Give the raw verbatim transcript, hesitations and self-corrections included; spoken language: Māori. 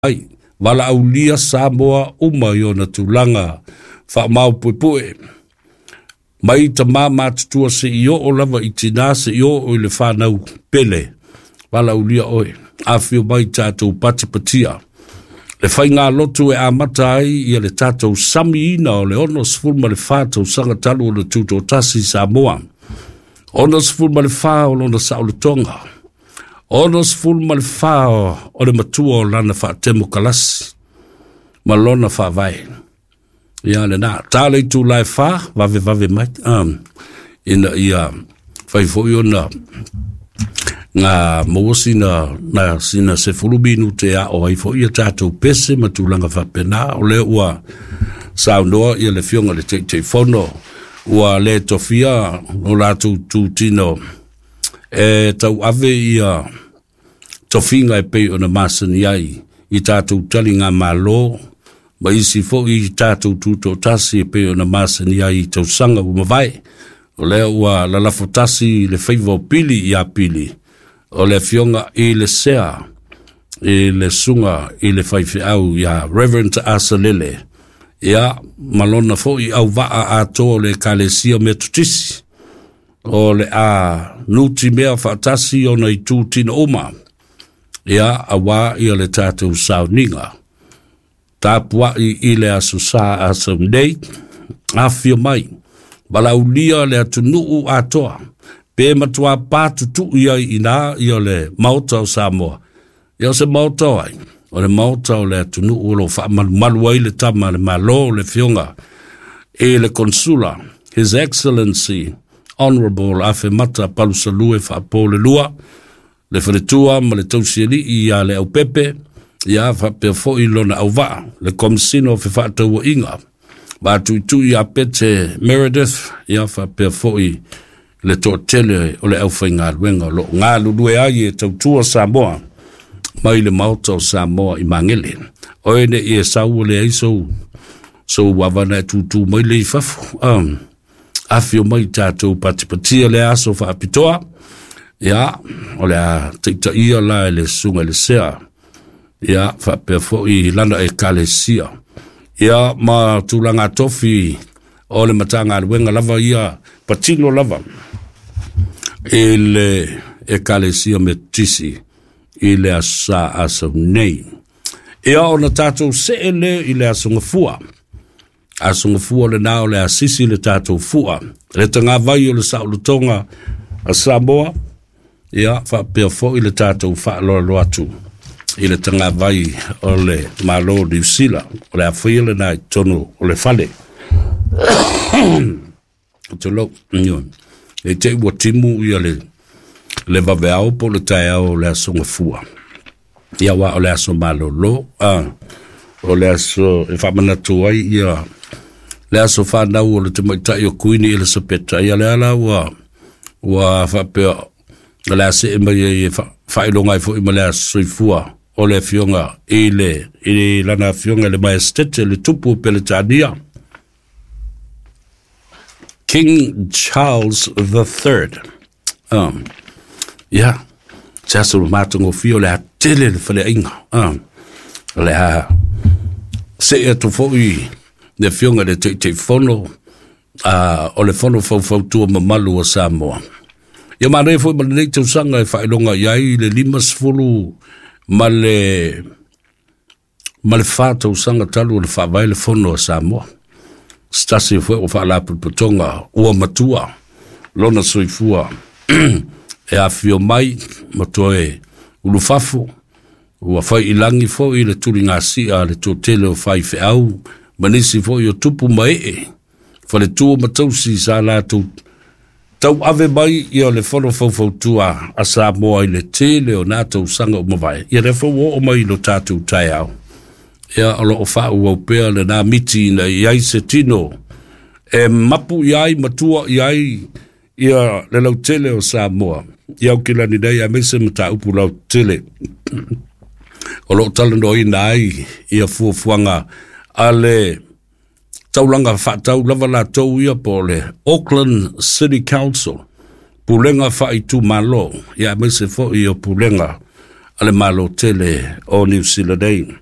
ai wala aulia Samoa uma yo na tulanga fa mau puipue mai ta mama tutua se io o lava itina se io o le whanau pele wala aulia oe a fio mai tātou patipatia le whai ngā lotu e amata ai ia le tātou sami ina o le ono sfulma le whātou sanga talu o le tuto tasi Samoa ono sfulma le whā o lona sao le tonga ono sfulma le whā o le matua o lana wha temo kalasi ma lona wha vai ia le nā tāle tu lai whā vave vave mai um, ina ia whai fōi ona ngā mawasi na, na sina se fulubinu te a o ai fo ia tātou pese ma tūlanga whapena o le ua saunoa ia le fionga le te te whono ua le tofia o lātou tūtino e tau ave ia tofinga e pei o na masani ai i tātou tali ngā malo ma isi fo i tātou tūto tasi e pei o na masani ai i tau sanga umawai o le ua lalafotasi le whaiva o pili i a pili o le fionga i le sea, i le sunga, i le whaifi au, ia Reverend Asalele, ia malona fo i au waa a to le kalesia me tutisi, o le a nuti mea whaatasi o na i tūtina oma, ia a wā i le tātou sauninga, tāpua i i le asu sā asam nei, a fio mai, wala ulia le atunuu a toa, pe matua patu tu ia ina ia le mauta o Samoa. Ia se mauta ai. O le mauta o le atunu o lo wha malu ai le tama le malo le fionga. E le consula, His Excellency, Honorable Afe Mata Palusalue wha pole lua, le wharetua ma le tausiani ia le au pepe, ia wha pia fo i lona au waa, le komisino fe wha taua inga. Ba tu tu ia pete Meredith, ia wha pia fo i le to tele o le au whai ngā ruenga lo ngā lulue ai e tautua Samoa mai le mauta o Samoa i mangele o ene i e sau le ai so so wawana e tutu mai le i fafu um, afio mai tātou patipatia le aso wha apitoa ia o le a teita ia la e le sunga le sea ia wha perfo i lana e kalesia ia ma tūlanga tofi o le matanga ruenga lava ia patino lava ele e kalesia me tisi ele asa asa nei e ona tatou se ele ile asunga fua asunga fua le nao le asisi le tatou fua le tanga vai o le saulotonga a Samoa ia fa pe fo ile tatou fa lo lo atu ile tanga vai o le malo di sila o le afile na tono o le fale tolo nyo e te ua timu ia le le vaveao po le taeao le asonga fua ia wa o le aso malolo ah, o le aso e whamanatu ai ia le aso whanau o le te maitai o kuini i le sapeta ia le ala wa wa whapea le ase e mai e whailonga i fo i ma le aso i fua o le fionga i le i lana fionga le mai estete le tupu pe le tania King Charles the Third. Um, yeah. Tasu matungo fio le tele le fale inga. Um, le ha se e to foi le fionga de te te fono a o le fono fo fo tu mamalu o Samoa. Ia mare foi ma le te sanga e fa longa yai le limas fulu ma le ma le fato sanga talu le fa vai le fono o Samoa. Stasi foi o fala putonga o matua lona soifua e a fio mai matoe ulufafu o fai ilangi fo i le turinga si a le totele o fai fe au manisi fo i o tupu mai e fa le tuo matausi sa la tu tau ave mai i o le fono fau fau tua a Samoa i le tele o nato sanga o mawai i re fo o mai lo tatu tai au ia alo o fa o pea le na miti na iai se tino e mapu iai matua iai ia le lau tele o Samoa ia ukila ni dai a mese mata upu lau tele o lo talando i nai ia fuafuanga ale taulanga fa tau lava la tau ia po le Auckland City Council pulenga fa i tu malo ia mese fo i o pulenga ale malo tele o New Zealand